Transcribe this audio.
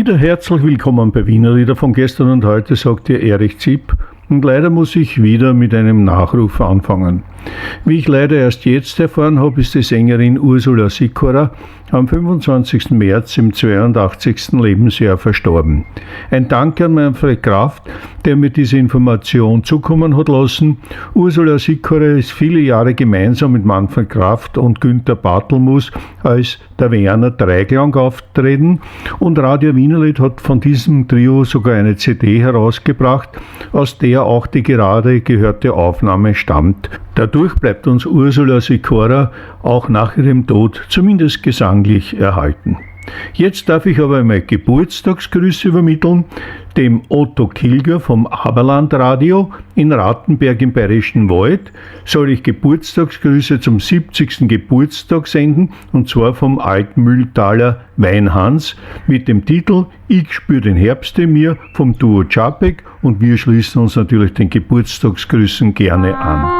Wieder herzlich willkommen bei Wiener Lieder von gestern und heute, sagt dir Erich Zipp. Und leider muss ich wieder mit einem Nachruf anfangen. Wie ich leider erst jetzt erfahren habe, ist die Sängerin Ursula Sickorer am 25. März im 82. Lebensjahr verstorben. Ein Dank an Manfred Kraft, der mir diese Information zukommen hat lassen. Ursula Sickorer ist viele Jahre gemeinsam mit Manfred Kraft und Günter Bartelmus als der Werner Dreiklang auftreten und Radio Wienerlied hat von diesem Trio sogar eine CD herausgebracht, aus der auch die gerade gehörte Aufnahme stammt. Dadurch bleibt uns Ursula Sickorer auch nach ihrem Tod zumindest gesanglich erhalten. Jetzt darf ich aber einmal Geburtstagsgrüße übermitteln, dem Otto Kilger vom Aberland Radio in Rattenberg im Bayerischen Wald soll ich Geburtstagsgrüße zum 70. Geburtstag senden, und zwar vom Altmühltaler Weinhans mit dem Titel Ich spür den Herbst in mir vom Duo Čapek, und wir schließen uns natürlich den Geburtstagsgrüßen gerne an.